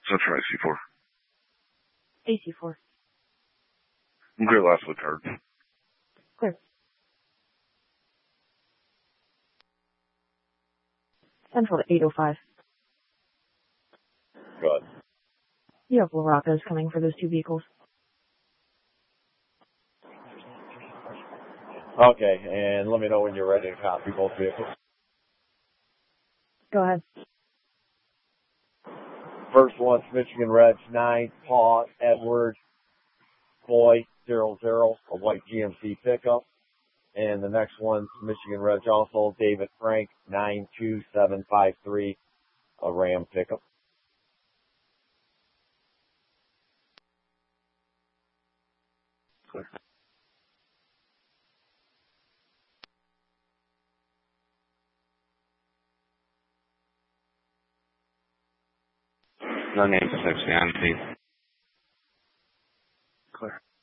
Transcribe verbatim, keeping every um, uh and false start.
So try C four. A C four. Clear last look card. Clear. Central to eight oh five. Good. You have Laracas coming for those two vehicles. Okay, and let me know when you're ready to copy both vehicles. Go ahead. First one's Michigan Reg nine, Paul Edward Boy zero zero, a white G M C pickup. And the next one's Michigan Reg also, David Frank nine two seven five three, a Ram pickup. Clear. No name six, yeah, I'm Clear.